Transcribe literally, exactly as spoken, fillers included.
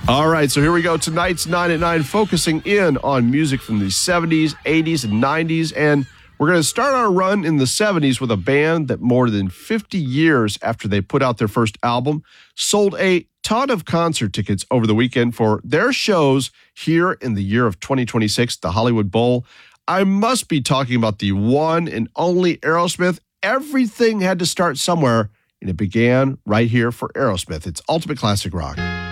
All right, so here we go. Tonight's nine at nine, focusing in on music from the seventies, eighties, and nineties. And we're going to start our run in the seventies with a band that more than fifty years after they put out their first album, sold a ton of concert tickets over the weekend for their shows here in the year of twenty twenty-six, the Hollywood Bowl. I must be talking about the one and only Aerosmith. Everything had to start somewhere, and it began right here for Aerosmith. It's Ultimate Classic Rock.